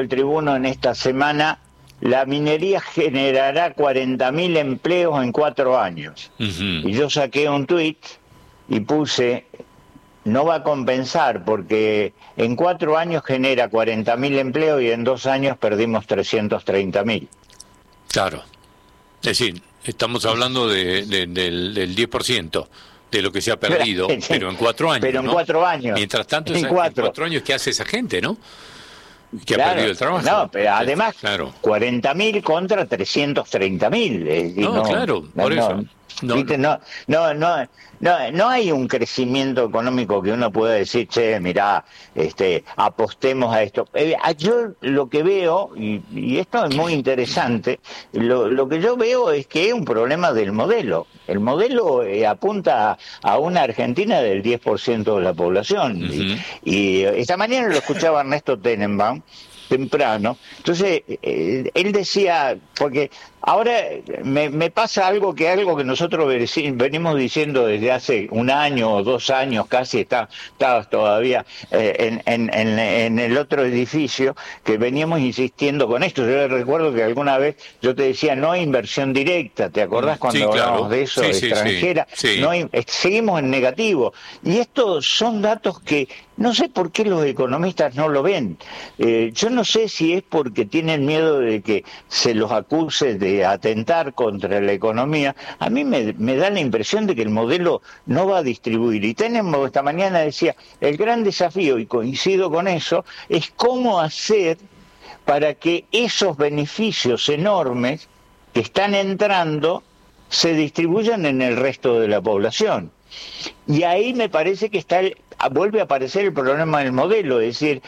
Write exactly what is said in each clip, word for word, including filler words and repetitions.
el Tribuno en esta semana, la minería generará cuarenta mil empleos en cuatro años. Uh-huh. Y yo saqué un tuit y puse, no va a compensar porque en cuatro años genera cuarenta mil empleos y en dos años perdimos trescientos treinta mil. Claro. Es decir, estamos hablando de, de, del, del diez por ciento de lo que se ha perdido, sí, pero en cuatro años. Pero en ¿no? cuatro años. Mientras tanto, en en cuatro. cuatro años, ¿qué hace esa gente, no? Que claro, ha perdido el trabajo. No, pero además, claro. cuarenta mil contra trescientos treinta mil. Eh, no, no, claro, no, por no, eso. No, ¿viste? No, no, no, no, no hay un crecimiento económico que uno pueda decir, che, mirá, este, apostemos a esto. Eh, yo lo que veo, y, y esto es muy interesante, lo, lo que yo veo es que es un problema del modelo. El modelo eh, apunta a, a una Argentina del diez por ciento de la población. Uh-huh. Y, y esta mañana lo escuchaba Ernesto Tenenbaum, temprano. Entonces, eh, él decía, porque ahora me, me pasa algo que algo que nosotros venimos diciendo desde hace un año o dos años casi, está, estabas todavía eh, en, en, en, en el otro edificio, que veníamos insistiendo con esto. Yo recuerdo que alguna vez yo te decía, no hay inversión directa, ¿te acordás cuando sí, claro. hablábamos de eso, sí, extranjera? Sí, sí. No hay, seguimos en negativo. Y estos son datos que no sé por qué los economistas no lo ven. Eh, yo no sé si es porque tienen miedo de que se los acuse de atentar contra la economía. A mí me, me da la impresión de que el modelo no va a distribuir. Y tenemos, esta mañana decía, el gran desafío, y coincido con eso, es cómo hacer para que esos beneficios enormes que están entrando se distribuyan en el resto de la población. Y ahí me parece que está el, vuelve a aparecer el problema del modelo, es decir,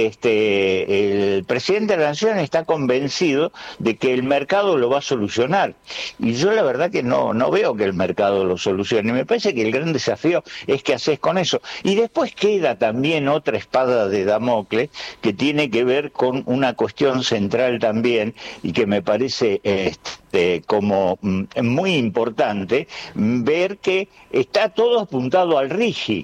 este, el presidente de la Nación está convencido de que el mercado lo va a solucionar. Y yo la verdad que no, no veo que el mercado lo solucione. Me parece que el gran desafío es qué haces con eso. Y después queda también otra espada de Damocles que tiene que ver con una cuestión central también y que me parece este, como muy importante, ver que está todo apuntado al RIGI.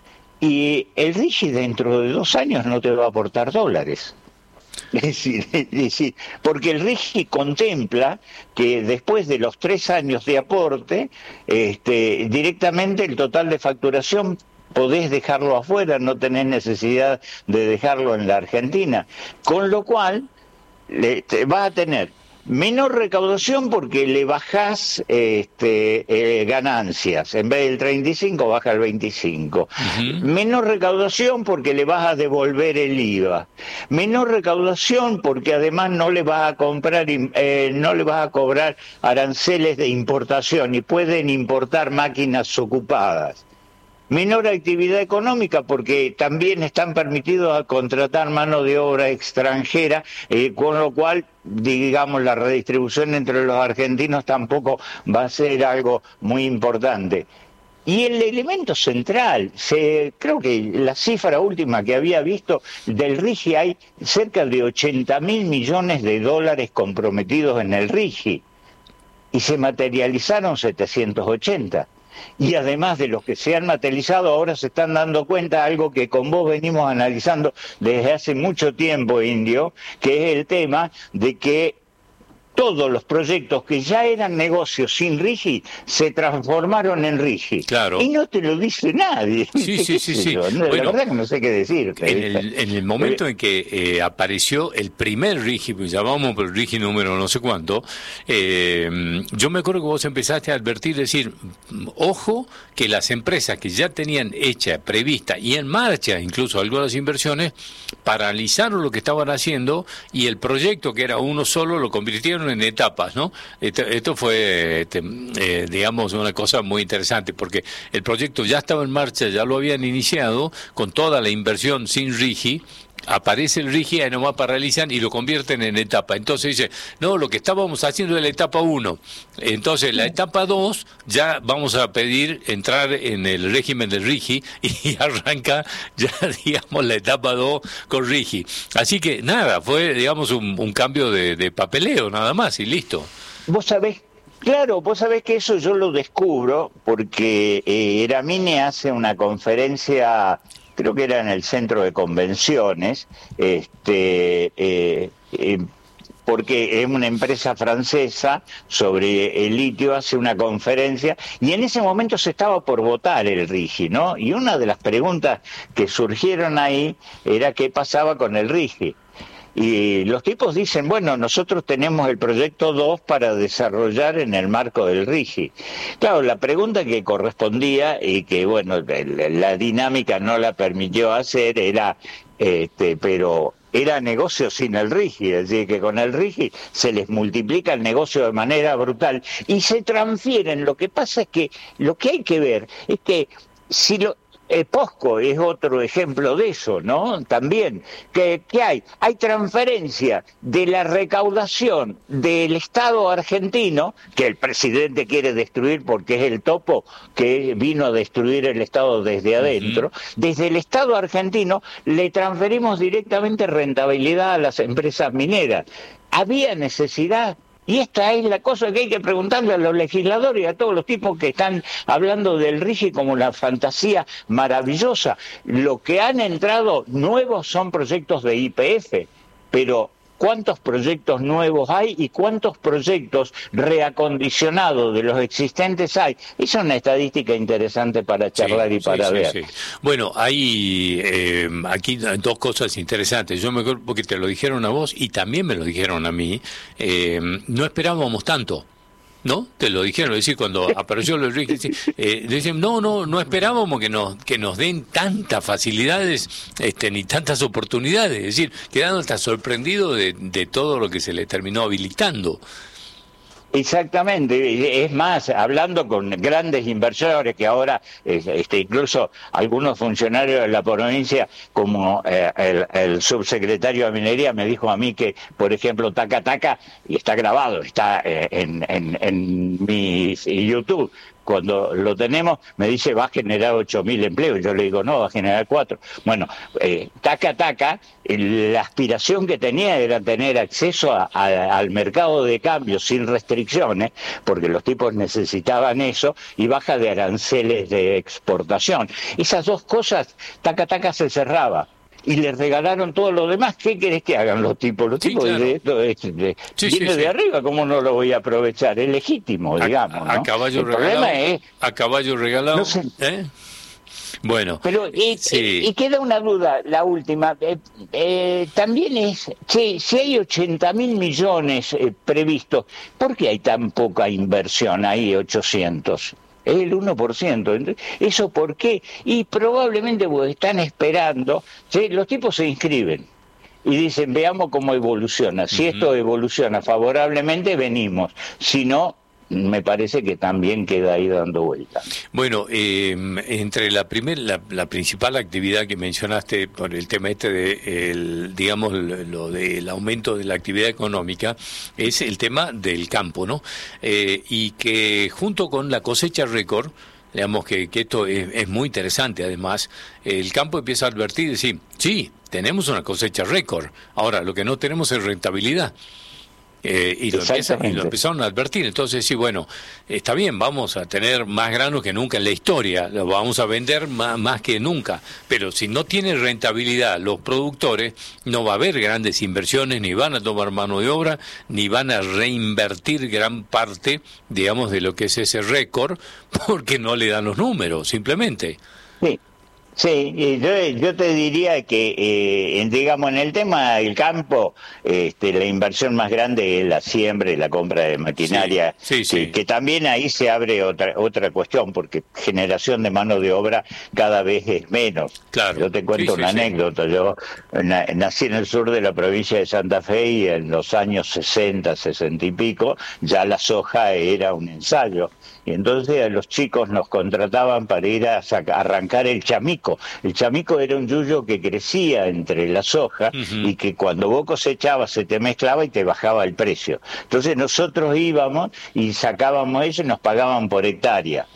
Y el RIGI dentro de dos años no te va a aportar dólares. Es decir, es decir, porque el RIGI contempla que después de los tres años de aporte, este, directamente el total de facturación podés dejarlo afuera, no tenés necesidad de dejarlo en la Argentina. Con lo cual, le, te, vas a tener menor recaudación porque le bajás este, eh, ganancias. En vez del treinta y cinco baja al veinticinco. Uh-huh. Menor recaudación porque le vas a devolver el I V A. Menor recaudación porque además no le vas a comprar, eh, no le vas a cobrar aranceles de importación y pueden importar máquinas ocupadas. Menor actividad económica porque también están permitidos a contratar mano de obra extranjera, eh, con lo cual, digamos, la redistribución entre los argentinos tampoco va a ser algo muy importante. Y el elemento central, se, creo que la cifra última que había visto del RIGI, hay cerca de ochenta mil millones de dólares comprometidos en el RIGI y se materializaron setecientos ochenta. Y además de los que se han materializado, ahora se están dando cuenta, algo que con vos venimos analizando desde hace mucho tiempo, Indio, que es el tema de que todos los proyectos que ya eran negocios sin RIGI se transformaron en RIGI. Claro. Y no te lo dice nadie. Sí, sí, sí, sí. No, bueno, la verdad que no sé qué decirte. En el, en el momento en que eh, apareció el primer RIGI, pues llamamos por el RIGI número no sé cuánto, eh, yo me acuerdo que vos empezaste a advertir, decir, ojo, que las empresas que ya tenían hecha, prevista y en marcha incluso algunas inversiones, paralizaron lo que estaban haciendo y el proyecto que era uno solo lo convirtieron en etapas, ¿no? Esto, esto fue, este, eh, digamos, una cosa muy interesante, porque el proyecto ya estaba en marcha, ya lo habían iniciado, con toda la inversión sin RIGI, aparece el RIGI, ahí nomás paralizan y lo convierten en etapa. Entonces dice, no, lo que estábamos haciendo es la etapa uno. Entonces la etapa dos ya vamos a pedir entrar en el régimen del RIGI y arranca ya, digamos, la etapa dos con RIGI. Así que nada, fue, digamos, un, un cambio de, de papeleo nada más y listo. Vos sabés, claro, vos sabés que eso yo lo descubro porque eh, Eramine hace una conferencia creo que era en el centro de convenciones, este, eh, eh, porque es una empresa francesa sobre el litio, hace una conferencia, y en ese momento se estaba por votar el RIGI, ¿no? Y una de las preguntas que surgieron ahí era qué pasaba con el RIGI. Y los tipos dicen, bueno, nosotros tenemos el proyecto dos para desarrollar en el marco del RIGI. Claro, la pregunta que correspondía y que, bueno, la dinámica no la permitió hacer era, este, pero era negocio sin el RIGI, es decir, que con el RIGI se les multiplica el negocio de manera brutal y se transfieren. Lo que pasa es que lo que hay que ver es que si lo... Eh, POSCO es otro ejemplo de eso, ¿no? También, ¿qué, qué hay? Hay transferencia de la recaudación del Estado argentino, que el presidente quiere destruir porque es el topo que vino a destruir el Estado desde adentro. Uh-huh. Desde el Estado argentino le transferimos directamente rentabilidad a las empresas mineras. ¿Había necesidad? Y esta es la cosa que hay que preguntarle a los legisladores y a todos los tipos que están hablando del RIGI como la fantasía maravillosa. Lo que han entrado nuevos son proyectos de Y P F, pero ¿cuántos proyectos nuevos hay y cuántos proyectos reacondicionados de los existentes hay? Esa es una estadística interesante para charlar sí, y para sí, ver. Sí, sí. Bueno, hay eh, aquí dos cosas interesantes. Yo me acuerdo porque te lo dijeron a vos y también me lo dijeron a mí. Eh, no esperábamos tanto. ¿No? Te lo dijeron, es decir, cuando apareció los RIGI, eh, dicen, no, no, no esperábamos que nos, que nos den tantas facilidades, este, ni tantas oportunidades, es decir, quedaron hasta sorprendidos de, de todo lo que se les terminó habilitando. Exactamente, es más, hablando con grandes inversores que ahora, este, incluso algunos funcionarios de la provincia, como eh, el, el subsecretario de Minería me dijo a mí que, por ejemplo, Taca Taca, y está grabado, está eh, en, en, en mi YouTube, cuando lo tenemos, me dice va a generar ocho mil empleos. Yo le digo, no, va a generar cuatro. Bueno, eh, Taca Taca, la aspiración que tenía era tener acceso a, a, al mercado de cambio sin restricciones, porque los tipos necesitaban eso, y baja de aranceles de exportación. Esas dos cosas, Taca Taca se cerraba. Y les regalaron todo lo demás. ¿Qué querés que hagan los tipos? Los sí, tipos claro. de esto es, de, sí, viene sí, de sí. arriba, ¿cómo no lo voy a aprovechar? Es legítimo, digamos. A, a, ¿no? caballo El regalado. problema es, a caballo regalado. No sé, ¿eh? Bueno. Pero y, sí. y, y queda una duda, la última. Eh, eh, también es, che, si hay ochenta mil millones eh, previstos, ¿por qué hay tan poca inversión ahí, ochocientos? Es el uno por ciento. ¿Eso por qué? Y probablemente pues, están esperando, ¿sí? Los tipos se inscriben y dicen, veamos cómo evoluciona. Si uh-huh. esto evoluciona favorablemente, venimos. Si no, me parece que también queda ahí dando vuelta. Bueno, eh, entre la primera, la, la principal actividad que mencionaste por el tema este de, el, digamos, lo del aumento de la actividad económica, es el tema del campo, ¿no? Eh, y que junto con la cosecha récord, digamos que, que esto es, es muy interesante, además, el campo empieza a advertir y decir, sí, tenemos una cosecha récord, ahora lo que no tenemos es rentabilidad. Eh, y, lo empiezan, y lo empezaron a advertir. Entonces, sí, bueno, está bien, vamos a tener más granos que nunca en la historia, lo vamos a vender más, más que nunca, pero si no tienen rentabilidad los productores, no va a haber grandes inversiones, ni van a tomar mano de obra, ni van a reinvertir gran parte, digamos, de lo que es ese récord, porque no le dan los números, simplemente. Sí. Sí, yo, yo te diría que, eh, digamos, en el tema del campo, este, la inversión más grande es la siembra y la compra de maquinaria, sí, sí, sí. Que, que también ahí se abre otra otra cuestión, porque generación de mano de obra cada vez es menos. Claro. Yo te cuento sí, una sí, anécdota, sí. yo na, nací en el sur de la provincia de Santa Fe y en los años sesenta, sesenta y pico, ya la soja era un ensayo. Y entonces a los chicos nos contrataban para ir a, saca, a arrancar el chamico. El chamico era un yuyo que crecía entre la soja uh-huh. y que cuando vos cosechabas se te mezclaba y te bajaba el precio. Entonces nosotros íbamos y sacábamos eso y nos pagaban por hectárea.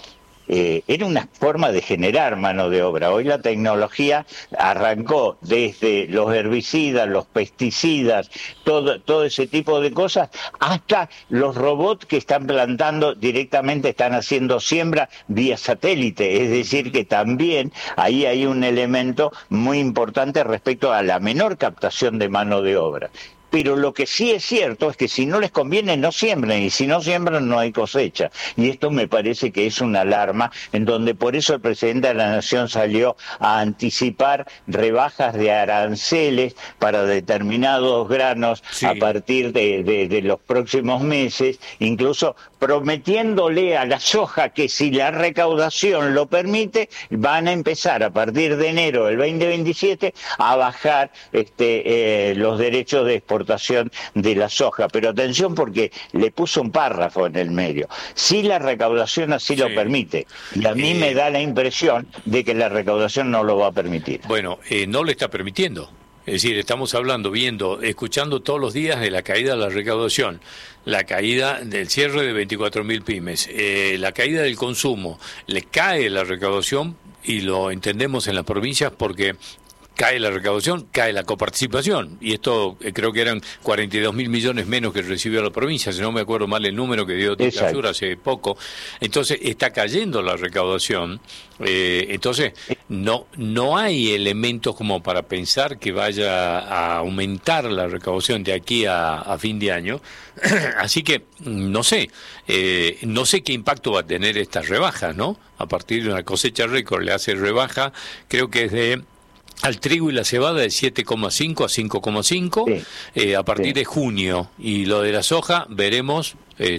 eh, era una forma de generar mano de obra. Hoy la tecnología arrancó desde los herbicidas, los pesticidas, todo, todo ese tipo de cosas, hasta los robots que están plantando directamente, están haciendo siembra vía satélite. Es decir, que también ahí hay un elemento muy importante respecto a la menor captación de mano de obra. Pero lo que sí es cierto es que si no les conviene, no siembren, y si no siembran, no hay cosecha. Y esto me parece que es una alarma, en donde por eso el presidente de la Nación salió a anticipar rebajas de aranceles para determinados granos, sí, a partir de, de, de los próximos meses, incluso prometiéndole a la soja que si la recaudación lo permite, van a empezar a partir de enero del veinte veintisiete a bajar este, eh, los derechos de exportación de la soja. Pero atención, porque le puso un párrafo en el medio: si la recaudación así, sí, lo permite. Y a mí eh, me da la impresión de que la recaudación no lo va a permitir. Bueno, eh, no lo está permitiendo. Es decir, estamos hablando, viendo, escuchando todos los días de la caída de la recaudación, la caída del cierre de veinticuatro mil pymes, eh, la caída del consumo. Le cae la recaudación, y lo entendemos en las provincias porque cae la recaudación, cae la coparticipación, y esto eh, creo que eran cuarenta y dos mil millones menos que recibió la provincia, si no me acuerdo mal el número que dio Ticasur hace poco. Entonces está cayendo la recaudación, eh, entonces no no hay elementos como para pensar que vaya a aumentar la recaudación de aquí a, a fin de año. Así que no sé, eh, no sé qué impacto va a tener estas rebajas, ¿no? A partir de una cosecha récord le hace rebaja, creo que es de al trigo y la cebada de siete coma cinco a cinco coma cinco, sí, eh, a partir, sí, de junio, y lo de la soja veremos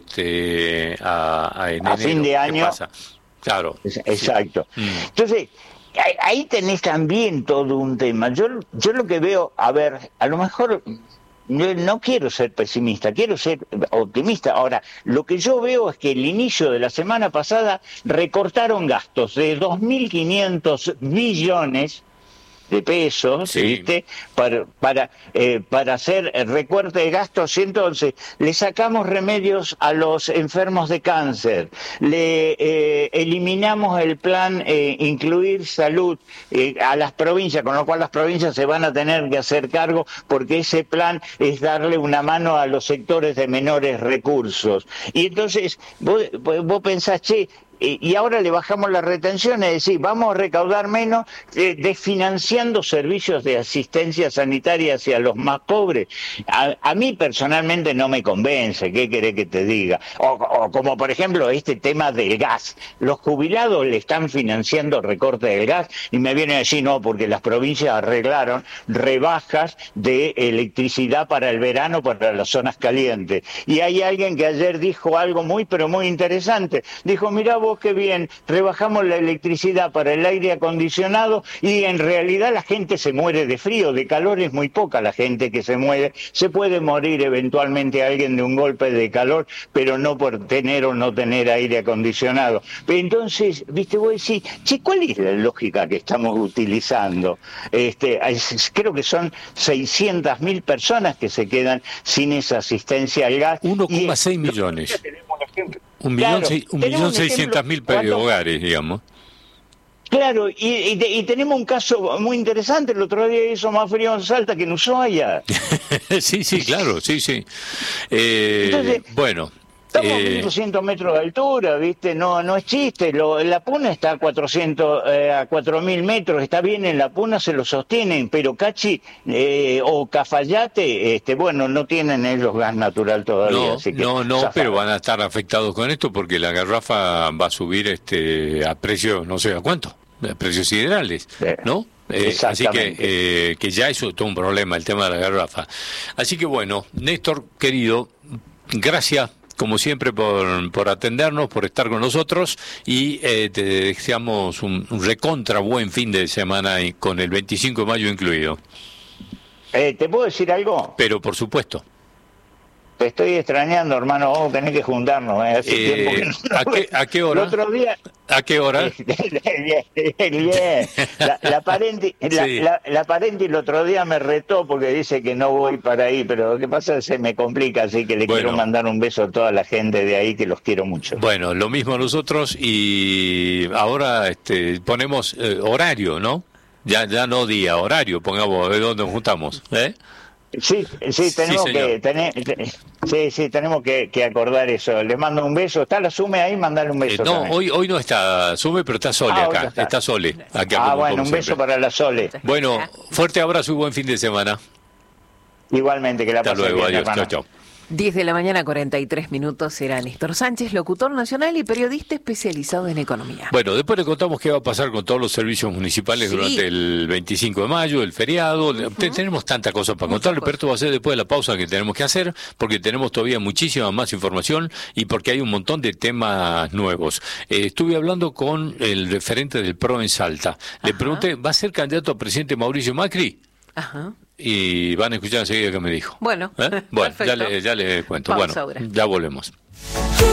este a, a, en a enero, fin de año. ¿qué pasa? Claro. Exacto. Sí. Entonces, ahí tenés también todo un tema. Yo, yo lo que veo, a ver, a lo mejor no, no quiero ser pesimista, quiero ser optimista. Ahora, lo que yo veo es que el inicio de la semana pasada recortaron gastos de dos mil quinientos billones de pesos, sí, ¿viste? Para, para, eh, para hacer recorte de gastos. Y entonces le sacamos remedios a los enfermos de cáncer, le eh, eliminamos el plan eh, incluir salud eh, a las provincias, con lo cual las provincias se van a tener que hacer cargo, porque ese plan es darle una mano a los sectores de menores recursos. Y entonces vos, vos pensás, che, y ahora le bajamos la retención, es decir, vamos a recaudar menos, eh, desfinanciando servicios de asistencia sanitaria hacia los más pobres. A, a mí personalmente no me convence, ¿qué querés que te diga? O, o como por ejemplo este tema del gas. Los jubilados le están financiando recorte del gas y me vienen a decir no, porque las provincias arreglaron rebajas de electricidad para el verano, para las zonas calientes. Y hay alguien que ayer dijo algo muy, pero muy interesante. Dijo, mirá vos qué bien, rebajamos la electricidad para el aire acondicionado y en realidad la gente se muere de frío, de calor es muy poca la gente que se muere. Se puede morir eventualmente alguien de un golpe de calor, pero no por tener o no tener aire acondicionado. Pero entonces, viste, vos decís, che, ¿cuál es la lógica que estamos utilizando? Este, creo que son seiscientas mil personas que se quedan sin esa asistencia al gas. uno coma seis millones. Un millón, claro, un millón seiscientas mil hogares, digamos. Claro, y, y, y tenemos un caso muy interesante. El otro día hizo más frío en Salta que en Ushuaia. sí, sí, claro, sí, sí. Eh, Entonces, bueno. Estamos a mil doscientos metros de altura, ¿viste? No no es chiste. Lo, la Puna está a cuatrocientos, eh, a cuatro mil metros. Está bien, en la Puna se lo sostienen, pero Cachi eh, o Cafayate, este, bueno, no tienen ellos gas natural todavía. No, así que no, no, pero van a estar afectados con esto porque la garrafa va a subir este a precios, no sé a cuánto, a precios siderales, ¿no? Eh, así que eh, que ya eso es todo un problema, el tema de la garrafa. Así que bueno, Néstor, querido, gracias como siempre por, por atendernos, por estar con nosotros, y eh, te deseamos un, un recontra buen fin de semana y con el veinticinco de mayo incluido. Eh, ¿Te puedo decir algo? Pero por supuesto. te estoy extrañando, hermano, vamos a tener que juntarnos. ¿eh? Hace Eh, tiempo que no- ¿a, qué, ¿A qué hora? El otro día... ¿A qué hora? Bien. La, la, parenti, la, Sí. la, la parenti el otro día me retó porque dice que no voy para ahí, pero lo que pasa es que se me complica, así que le Bueno. quiero mandar un beso a toda la gente de ahí, que los quiero mucho. Bueno, lo mismo nosotros, y ahora este, ponemos eh, horario, ¿no? Ya ya no día, horario, pongamos, ¿de dónde nos juntamos? ¿Eh? Sí, sí, Sí, tenemos señor. que tener, sí, sí, tenemos que, que acordar eso. Les mando un beso. ¿Está la Sume ahí? Mandale un Eh, beso. no, también. hoy hoy no está Sume, pero está Sole Ah, hoy acá, está. está Sole. Acá Ah, como- bueno, como un beso siempre. para la Sole. Bueno, fuerte abrazo y buen fin de semana. Igualmente, que la Hasta pasen luego, bien, adiós, hermano. chao, chao. diez de la mañana, cuarenta y tres minutos, era Néstor Sánchez, locutor nacional y periodista especializado en economía. Bueno, después le contamos qué va a pasar con todos los servicios municipales Sí. durante el veinticinco de mayo, el feriado. Te- Tenemos tanta cosa para Muchas contarle, cosas. pero esto va a ser después de la pausa que tenemos que hacer, porque tenemos todavía muchísima más información y porque hay un montón de temas nuevos. Eh, estuve hablando con el referente del PRO en Salta. Le Ajá. pregunté, ¿va a ser candidato a presidente Mauricio Macri? Ajá. Y van a escuchar enseguida que me dijo. Bueno, ¿Eh? Bueno, ya perfecto. le, ya le cuento. Pausa Bueno, ahora. ya volvemos.